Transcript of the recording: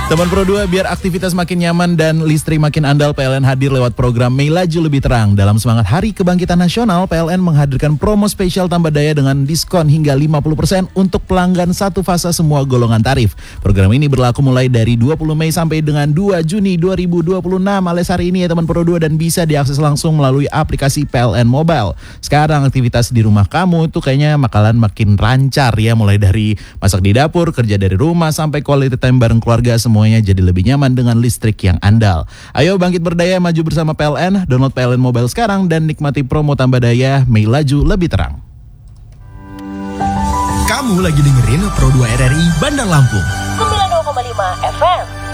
Teman Pro 2, biar aktivitas makin nyaman dan listrik makin andal, PLN hadir lewat program Mei Laju Lebih Terang. Dalam semangat Hari Kebangkitan Nasional, PLN menghadirkan promo spesial tambah daya dengan diskon hingga 50% untuk pelanggan satu fasa semua golongan tarif. Program ini berlaku mulai dari 20 Mei sampai dengan 2 Juni 2026 alias hari ini ya teman Pro 2, dan bisa diakses langsung melalui aplikasi PLN Mobile. Sekarang aktivitas di rumah kamu itu kayaknya bakalan makin lancar ya, mulai dari masak di dapur, kerja dari rumah, sampai quality time bareng keluarga, semuanya jadi lebih nyaman dengan listrik yang andal. Ayo bangkit berdaya, maju bersama PLN. Download PLN Mobile sekarang dan nikmati promo tambah daya Mei Laju Lebih Terang. Kamu lagi dengerin Pro 2 RRI Bandar Lampung 92,5 FM.